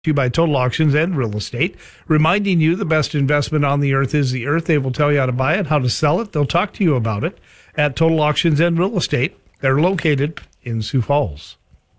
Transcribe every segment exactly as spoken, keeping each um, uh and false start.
you by Total Auctions and Real Estate, reminding you the best investment on the earth is the earth. They will tell you how to buy it, how to sell it. They'll talk to you about it at Total Auctions and Real Estate. They're located in Sioux Falls.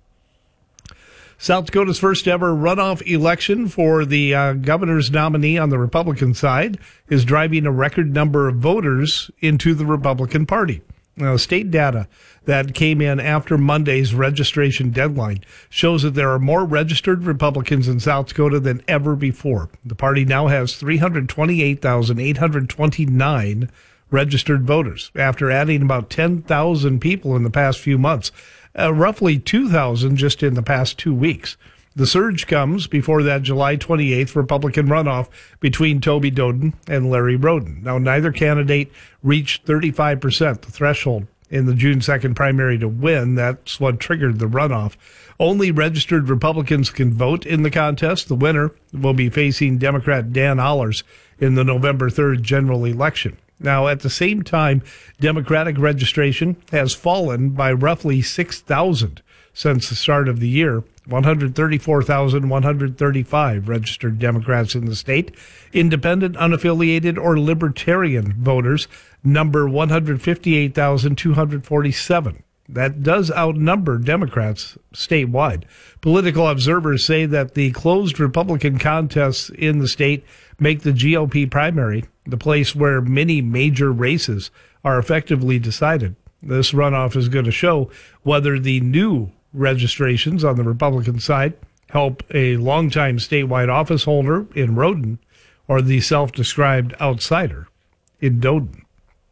South Dakota's first ever runoff election for the uh, governor's nominee on the Republican side is driving a record number of voters into the Republican Party. Now, state data that came in after Monday's registration deadline shows that there are more registered Republicans in South Dakota than ever before. The party now has three hundred twenty-eight thousand eight hundred twenty-nine registered voters after adding about ten thousand people in the past few months, uh, roughly two thousand just in the past two weeks. The surge comes before that July twenty-eighth Republican runoff between Toby Doden and Larry Roden. Now, neither candidate reached thirty-five percent, the threshold in the June second primary to win. That's what triggered the runoff. Only registered Republicans can vote in the contest. The winner will be facing Democrat Dan Allers in the November third general election. Now, at the same time, Democratic registration has fallen by roughly six thousand since the start of the year. one hundred thirty-four thousand one hundred thirty-five registered Democrats in the state. Independent, unaffiliated, or libertarian voters number one hundred fifty-eight thousand two hundred forty-seven. That does outnumber Democrats statewide. Political observers say that the closed Republican contests in the state make the G O P primary the place where many major races are effectively decided. This runoff is going to show whether the new registrations on the Republican side help a longtime statewide office holder in Roden or the self-described outsider in Doden.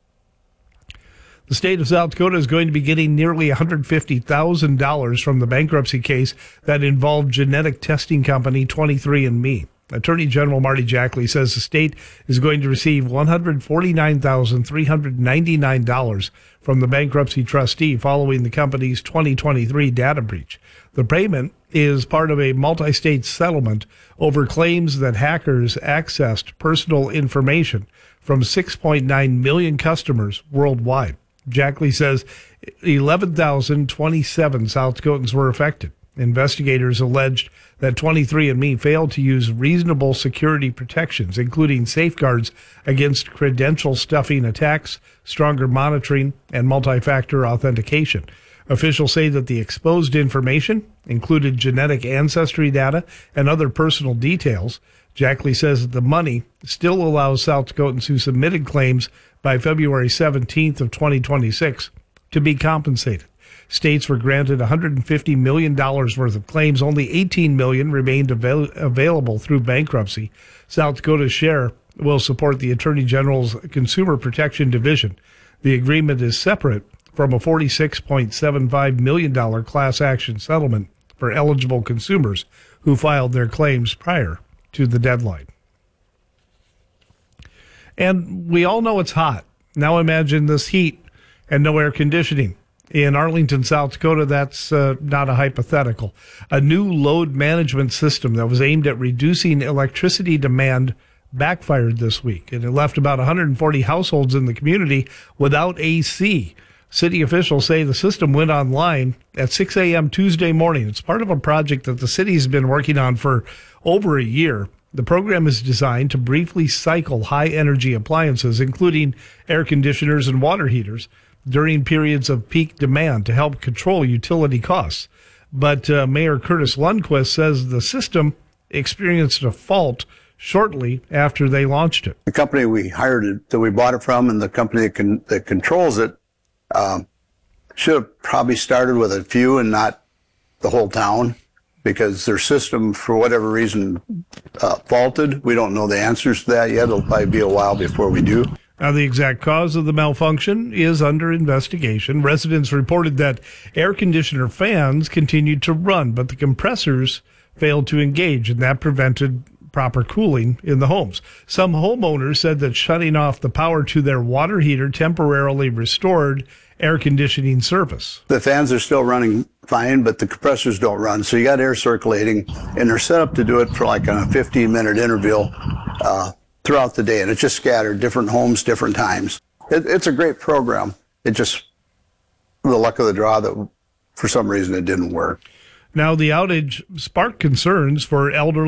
The state of South Dakota is going to be getting nearly one hundred fifty thousand dollars from the bankruptcy case that involved genetic testing company twenty-three and me. Attorney General Marty Jackley says the state is going to receive one hundred forty-nine thousand three hundred ninety-nine dollars from the bankruptcy trustee following the company's twenty twenty-three data breach. The payment is part of a multi-state settlement over claims that hackers accessed personal information from six point nine million customers worldwide. Jackley says eleven thousand twenty-seven South Dakotans were affected. Investigators alleged that twenty-three and me failed to use reasonable security protections, including safeguards against credential stuffing attacks, stronger monitoring, and multi-factor authentication. Officials say that the exposed information included genetic ancestry data and other personal details. Jackley says that the money still allows South Dakotans who submitted claims by February seventeenth of twenty twenty-six to be compensated. States were granted one hundred fifty million dollars worth of claims. Only eighteen million dollars remained avail- available through bankruptcy. South Dakota's share will support the Attorney General's Consumer Protection Division. The agreement is separate from a forty-six point seven five million dollars class action settlement for eligible consumers who filed their claims prior to the deadline. And we all know it's hot. Now imagine this heat and no air conditioning. In Arlington, South Dakota, that's uh, not a hypothetical. A new load management system that was aimed at reducing electricity demand backfired this week, and it left about one hundred forty households in the community without A C. City officials say the system went online at six a.m. Tuesday morning. It's part of a project that the city's been working on for over a year. The program is designed to briefly cycle high-energy appliances, including air conditioners and water heaters, during periods of peak demand to help control utility costs. But uh, Mayor Curtis Lundquist says the system experienced a fault shortly after they launched it. The company we hired it, that we bought it from, and the company that, can, that controls it um, should have probably started with a few and not the whole town, because their system, for whatever reason, uh, faulted. We don't know the answers to that yet. It'll probably be a while before we do. Now, the exact cause of the malfunction is under investigation. Residents reported that air conditioner fans continued to run, but the compressors failed to engage, and that prevented proper cooling in the homes. Some homeowners said that shutting off the power to their water heater temporarily restored air conditioning service. The fans are still running fine, but the compressors don't run, so you got air circulating, and they're set up to do it for like a fifteen-minute interval uh, throughout the day, and it's just scattered, different homes, different times. It, it's a great program. It just, the luck of the draw that for some reason it didn't work. Now, the outage sparked concerns for elderly